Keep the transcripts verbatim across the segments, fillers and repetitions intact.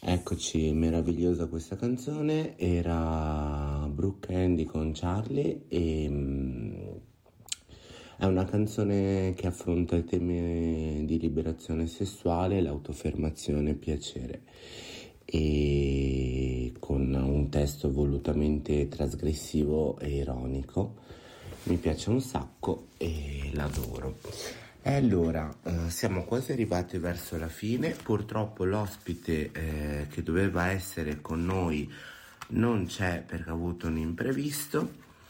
Eccoci, meravigliosa questa canzone, era Brooke Candy con Charlie e mm, è una canzone che affronta i temi di liberazione sessuale, l'autoaffermazione e il piacere e con un testo volutamente trasgressivo e ironico. Mi piace un sacco e l'adoro. E allora, eh, siamo quasi arrivati verso la fine, purtroppo l'ospite eh, che doveva essere con noi non c'è perché ha avuto un imprevisto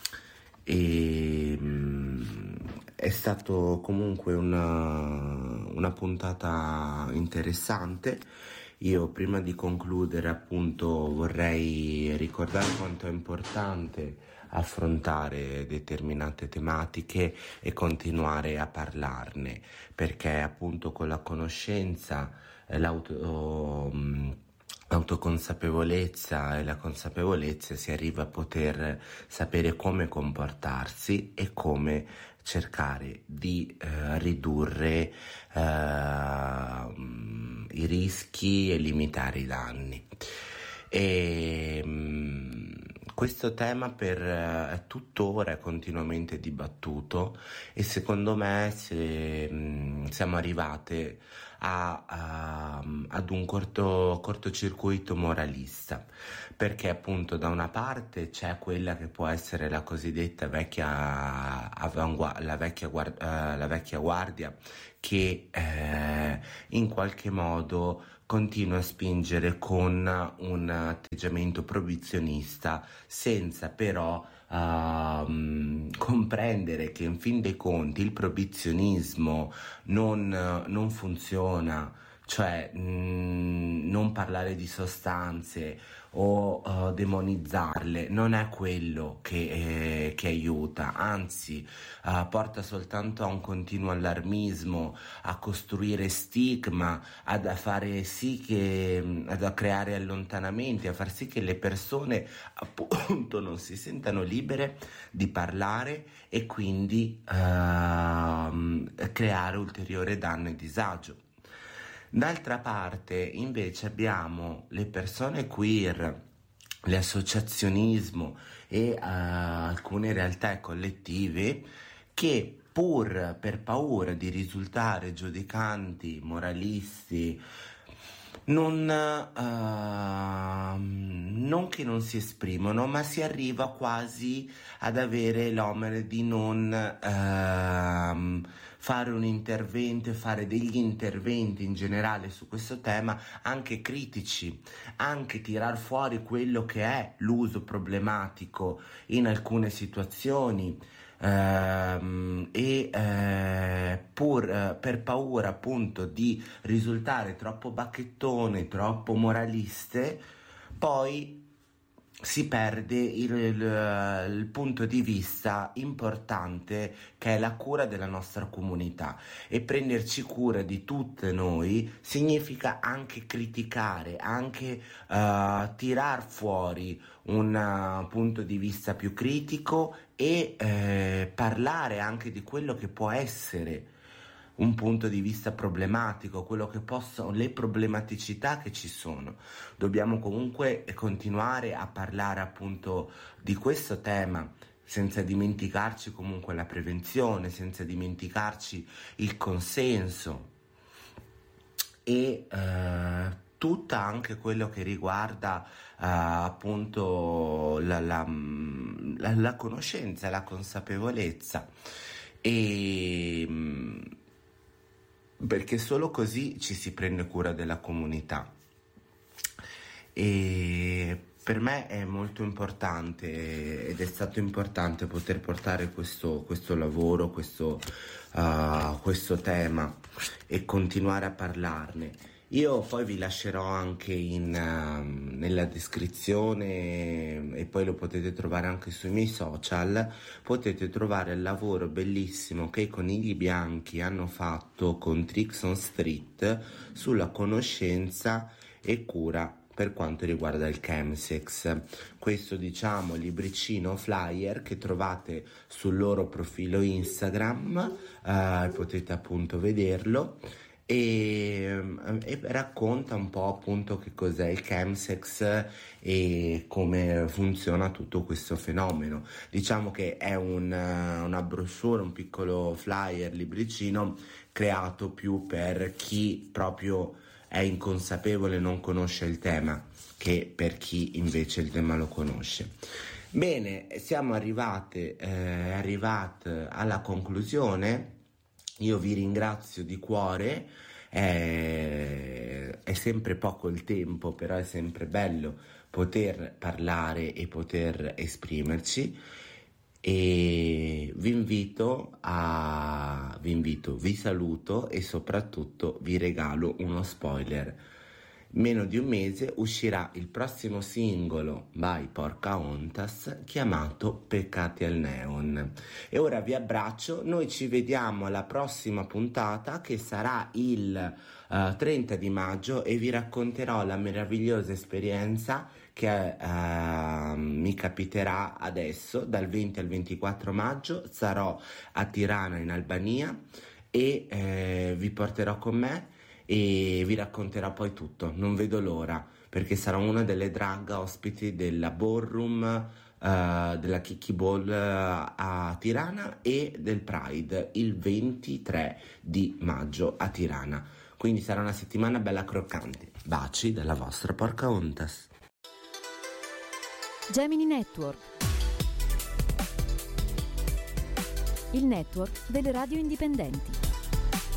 e mh, è stato comunque una, una puntata interessante. Io prima di concludere appunto vorrei ricordare quanto è importante affrontare determinate tematiche e continuare a parlarne, perché appunto con la conoscenza, eh, l'auto, mh, l'autoconsapevolezza e la consapevolezza si arriva a poter sapere come comportarsi e come cercare di eh, ridurre eh, i rischi e limitare i danni. E mh, questo tema per eh, tuttora è continuamente dibattuto e secondo me se, mh, siamo arrivate a, a, ad un corto, cortocircuito moralista, perché appunto da una parte c'è quella che può essere la cosiddetta vecchia avangua- la vecchia, guard- eh, la vecchia guardia che eh, in qualche modo continua a spingere con un atteggiamento proibizionista senza però uh, comprendere che in fin dei conti il proibizionismo non, non funziona, cioè mh, non parlare di sostanze o uh, demonizzarle non è quello che, eh, che aiuta, anzi uh, porta soltanto a un continuo allarmismo, a costruire stigma, ad a fare sì che, ad a creare allontanamenti, a far sì che le persone appunto non si sentano libere di parlare e quindi uh, creare ulteriore danno e disagio. D'altra parte invece abbiamo le persone queer, l'associazionismo e uh, alcune realtà collettive che pur per paura di risultare giudicanti, moralisti, non, uh, non che non si esprimono, ma si arriva quasi ad avere l'onere di non uh, fare un intervento e fare degli interventi in generale su questo tema, anche critici, anche tirar fuori quello che è l'uso problematico in alcune situazioni. Uh, e uh, pur uh, per paura appunto di risultare troppo bacchettone, troppo moraliste, poi si perde il, il, il punto di vista importante che è la cura della nostra comunità, e prenderci cura di tutte noi significa anche criticare, anche uh, tirar fuori un uh, punto di vista più critico e eh, parlare anche di quello che può essere un punto di vista problematico, quello che possono, le problematicità che ci sono. Dobbiamo comunque continuare a parlare appunto di questo tema, senza dimenticarci comunque la prevenzione, senza dimenticarci il consenso e eh, tutta anche quello che riguarda uh, appunto la, la, la, la conoscenza, la consapevolezza, e perché solo così ci si prende cura della comunità. E per me è molto importante ed è stato importante poter portare questo, questo lavoro, questo, uh, questo tema e continuare a parlarne. Io poi vi lascerò anche in, uh, nella descrizione, e poi lo potete trovare anche sui miei social, potete trovare il lavoro bellissimo che i Conigli Bianchi hanno fatto con Tricks on Street sulla conoscenza e cura per quanto riguarda il chemsex. Questo diciamo libricino flyer che trovate sul loro profilo Instagram, uh, potete appunto vederlo. e, e racconta un po' appunto che cos'è il chemsex e come funziona tutto questo fenomeno. Diciamo che è un, una brochure, un piccolo flyer, libricino creato più per chi proprio è inconsapevole e non conosce il tema, che per chi invece il tema lo conosce. Bene, siamo arrivate, eh, arrivate alla conclusione. Io vi ringrazio di cuore, eh, è sempre poco il tempo, però è sempre bello poter parlare e poter esprimerci, e vi invito a vi invito, vi saluto e soprattutto vi regalo uno spoiler. Meno di un mese uscirà il prossimo singolo by Pocahontas chiamato Peccati al Neon. E ora vi abbraccio, noi ci vediamo alla prossima puntata che sarà il uh, trenta di maggio e vi racconterò la meravigliosa esperienza che uh, mi capiterà adesso. Dal venti al ventiquattro maggio sarò a Tirana in Albania e eh, vi porterò con me e vi racconterò poi tutto. Non vedo l'ora, perché sarò una delle drag ospiti della ballroom, uh, della Kiki Ball uh, a Tirana e del Pride il ventitré di maggio a Tirana. Quindi sarà una settimana bella croccante. Baci dalla vostra Pocahontas. Gemini Network, il network delle radio indipendenti.